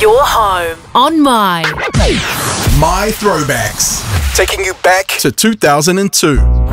your home on My Throwbacks. Taking you back to 2002.